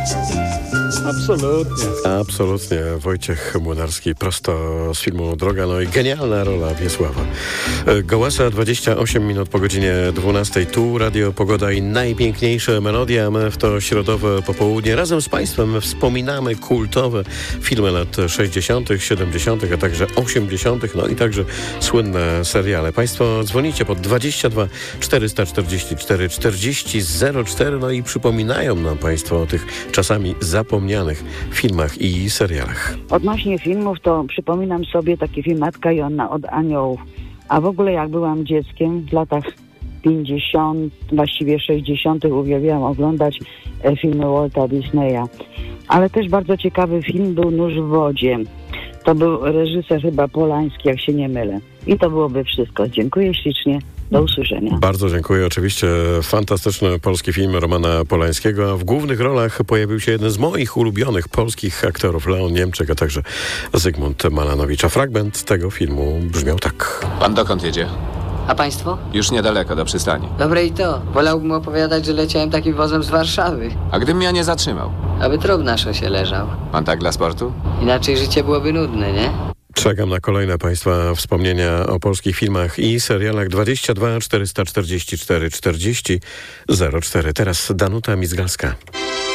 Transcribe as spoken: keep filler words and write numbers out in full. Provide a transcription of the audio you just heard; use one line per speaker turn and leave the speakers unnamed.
Absolutnie.
Absolutnie. Wojciech Młynarski prosto z filmu Droga. No i genialna rola Wiesława Gołasa. dwadzieścia osiem minut po godzinie dwunastej. Tu Radio Pogoda i najpiękniejsze melodie, a my w to środowe popołudnie razem z Państwem wspominamy kultowe filmy lat sześćdziesiątych, siedemdziesiątych, a także osiemdziesiątych, no i także słynne seriale. Państwo dzwonicie pod dwadzieścia dwa czterysta czterdzieści cztery czterdzieści zero cztery, no i przypominają nam Państwo o tych czasami zapomnianych filmach i serialach.
Odnośnie filmów, to przypominam sobie taki film Matka Joanna od Aniołów. A w ogóle jak byłam dzieckiem w latach pięćdziesiątych, właściwie sześćdziesiątych uwielbiałam oglądać e, filmy Walta Disneya. Ale też bardzo ciekawy film był Nóż w wodzie. To był reżyser chyba Polański, jak się nie mylę. I to byłoby wszystko. Dziękuję ślicznie. Do usłyszenia.
Bardzo dziękuję. Oczywiście fantastyczny polski film Romana Polańskiego, a w głównych rolach pojawił się jeden z moich ulubionych polskich aktorów, Leon Niemczyk, a także Zygmunt Malanowicz. A fragment tego filmu brzmiał tak.
Pan dokąd jedzie?
A państwo?
Już niedaleko, do przystani.
Dobre i to. Wolałbym opowiadać, że leciałem takim wozem z Warszawy.
A gdybym ja nie zatrzymał?
Aby trup na szosie leżał.
Pan tak dla sportu?
Inaczej życie byłoby nudne, nie?
Czekam na kolejne Państwa wspomnienia o polskich filmach i serialach. dwadzieścia dwa czterysta czterdzieści cztery czterdzieści zero cztery. Teraz Danuta Mizgalska.